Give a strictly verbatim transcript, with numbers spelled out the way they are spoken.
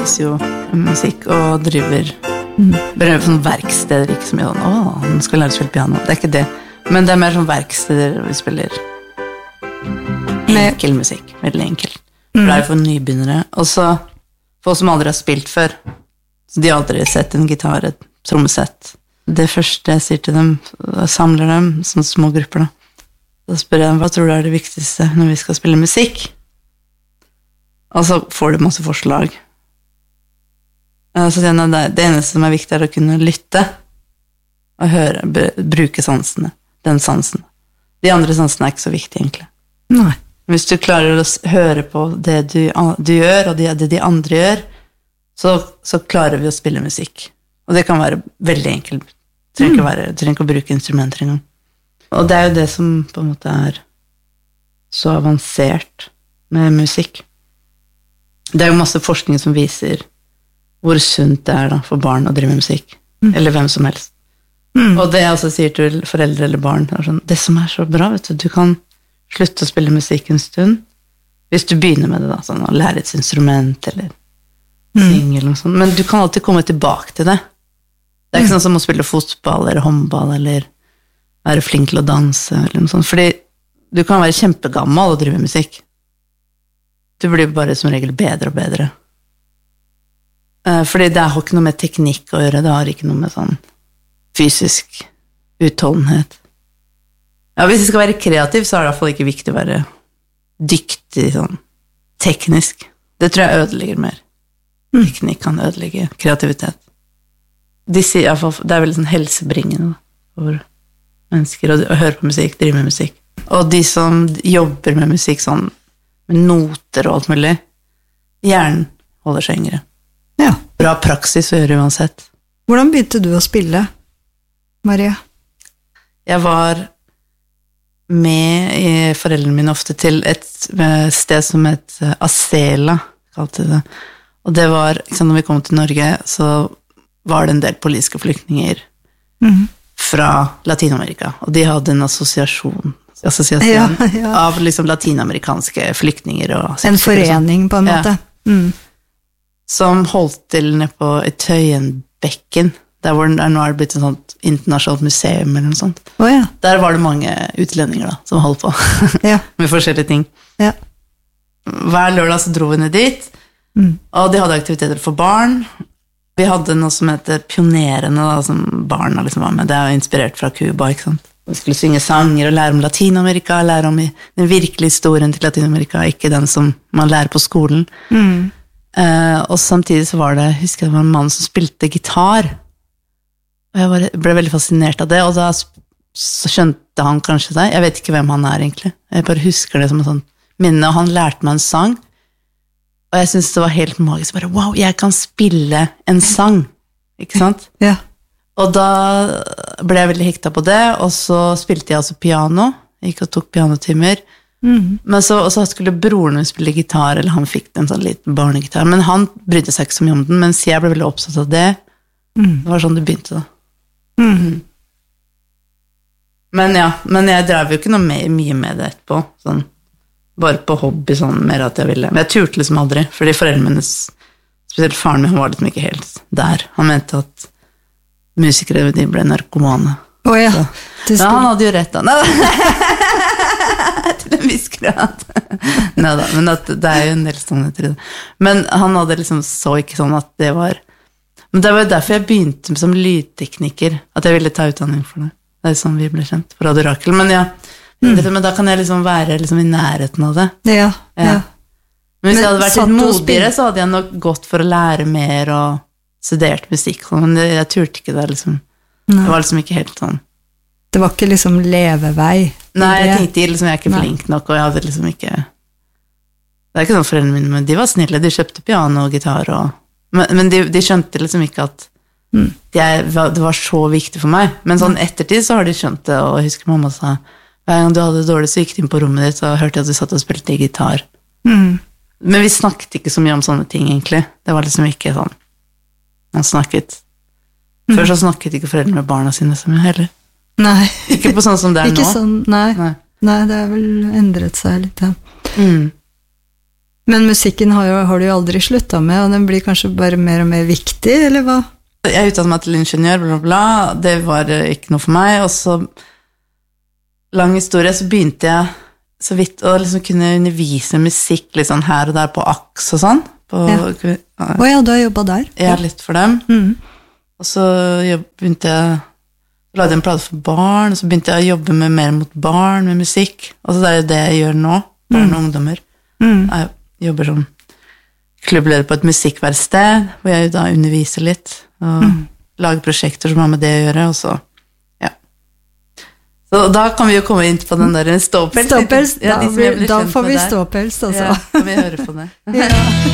danser jo musikk og driver mm. Bare sånn verksteder, ikke så mye sånn, åh, nå skal jeg lære å spille piano. Det er ikke det, men det er mer sånn verksteder vi spiller enkel musikk, veldig enkel. Mm. Det er jo for nybegynnere, og så folk som aldri har spilt før, så de har aldri sett en gitar, et trommesett. Det første jeg sier til dem, jeg samler dem, sånne små grupper da, da spør jeg dem, hva tror du er det viktigste når vi skal spille musikk? Og så får du masse forslag. Så det, det eneste som er viktig er å kunne lytte og høre, bruke sansene, den sansen. De andre sansene er ikke så viktige egentlig. Nei. Hvis du klarer å høre på det du, du gjør, og det, det de andre gjør, så, så klarer vi å spille musikk. Og det kan være veldig enkelt. Du trenger ikke, være, trenger ikke å bruke instrumenter engang. Og det er jo det som på en måte er så avansert med musikk. Det er jo masse forskning som viser hvor sunt det er da, for barn å drive med musikk. Mm. Eller hvem som helst. Mm. Og det jeg også sier til foreldre eller barn, er sånn, det som er så bra, vet du, du kan slutte å spille musikk en stund, hvis du begynner med det da, sånn, å lære et instrument, eller synge, mm. eller noe sånt. Men du kan alltid komme tilbake til det. Det er ikke sånn som å spille fotball, eller håndball, eller være flink til å danse, eller noe sånt. Fordi du kan være kjempegammal og drive musikk. Du blir bare som regel bedre og bedre. Fordi det har ikke noe med teknikk å gjøre, det har ikke noe med sånn fysisk utholdenhet. Ja, hvis jeg skal være kreativ, så er det i hvert fall ikke viktig å være dyktig, sånn teknisk. Det tror jeg ødelegger mer. Mm. Teknikk kan ødelegge kreativitet. De sier, i hvert fall, det er veldig sånn helsebringende for mennesker å, å høre på musikk, drive med musikk. Og de som jobber med musikk sånn, med noter og alt mulig, hjernen holder seg yngre. Ja. Bra praksis å gjøre uansett. Hvordan begynte du å spille, Maria? Jeg var med i foreldrene mine ofte til et sted som het Asela, kalte det. Og det var, ikke sant, når vi kom til Norge, så var det en del politiske flyktninger mm. fra Latinamerika, og de hadde en assosiasjon, assosiasjon ja, ja. av liksom latinamerikanske flyktninger. Og en forening på en måte. Ja. Mm. Som holdt til nede på Tøyenbekken, der hvor det nå er blitt et sånt internasjonalt museum eller noe sånt. Oh, ja. Der var det mange utlendinger da, som holdt på ja. med forskjellige ting. Ja. Hver lørdag så dro vi ned dit, mm. og de hadde aktiviteter for barn. Vi hadde noe som heter Pionerene, da, som barna liksom var med. Det er jo inspirert fra Cuba, ikke sant? Vi skulle synge sanger og lære om Latinamerika, lære om den virkelige historien til Latinamerika, ikke den som man lærer på skolen. Mm. Uh, og samtidig så var det, husker jeg det var en mann som spilte gitar, og jeg var, ble veldig fascinert av det, og da så skjønte han kanskje det. Jeg vet ikke hvem han er egentlig. Jeg bare husker det som en sånn minne, og han lærte meg en sang, og jeg synes det var helt magisk, bare, wow, jeg kan spille en sang, ikke sant? Ja. Og da ble jeg veldig hekta på det, og så spilte jeg altså piano, jeg gikk og tok pianotimer, mm. men så, og så skulle broren min spille gitar, eller han fikk en sånn liten barnegitar, men han brydde seg ikke så mye om den, mens jeg ble veldig oppsatt av det. Mm. Det var sånn det begynte da. Mm. Men ja, men jeg drev jo ikke noe mer, mye med det etterpå, sånn, bare på hobby, sånn, mer at jeg ville. Men jeg turte liksom aldri, fordi foreldrene mine, spesielt faren min, han var liksom ikke helt der. Han mente at musikere, de ble narkomane. Å oh, ja. Så, ja, han hadde jo rett da. Til en viss grad. Neida, men at, det er jo en del sannheter i det. Men han hadde liksom så ikke sånn at det var... Men det var jo derfor jeg begynte som lydtekniker, at jeg ville ta utdanning for det. Det er sånn vi ble kjent for Radio Rakel. Men ja, mm. men da kan jeg liksom være liksom i nærheten av det. Ja, ja. ja. Men hvis men, jeg hadde vært litt modigere, så hadde jeg nok gått for å lære mer og studert musikk. Men jeg, jeg turte ikke det liksom. Nei. Det var liksom ikke helt sånn. Det var ikke liksom levevei. Nei, jeg tenkte liksom, jeg er ikke Nei. flink nok, og jeg hadde liksom ikke... Det er ikke sånn foreldrene mine, men de var snille. De kjøpte piano og gitar og... Men, men de, de skjønte liksom ikke at mm. de, det var så viktig for meg. Men sånn ettertid så har de skjønt det, og jeg husker mamma sa, hver gang du hadde det dårlig, så gikk de inn på rommet ditt, og hørte jeg at du satt og spilte gitar. Mm. Men vi snakket ikke så mye om sånne ting, egentlig. Det var liksom ikke sånn, man snakket. Mm. Før så snakket ikke foreldre med barna sine så mye heller. Nei. Ikke på sånn som det er ikke nå. Sånn, nei. nei. Nei, det har vel endret seg litt, ja. Mm. Men musikken har, jo, har du jo aldri sluttet med, og den blir kanskje bare mer og mer viktig, eller hva? Jeg utdannet meg til ingeniør, bla, bla, bla. Det var ikke noe for meg. Og så, lang historie, så begynte jeg så vidt å liksom kunne undervise musikk litt sånn her og der på A K S og sånn. På, Ja. Å ja, du har jobbet der. Ja, litt for dem. Mm. Og så jobb, begynte jeg lagde en plate for barn, og så begynte jeg å jobbe med mer mot barn, med musikk. Og så det er jo det jeg gjør nå, barn og ungdommer. Mm. Jeg jobber som klubbleder på et musikkverksted, hvor jeg jo da underviser litt, og Mm. lager prosjekter som har med det å gjøre, og så, ja. Så da kan vi jo komme inn på den der ståpels. Ståpels, Ja, da, de som jeg blir- ble da kjent får med vi der. ståpels, altså. Ja, kan vi høre på det. Ja.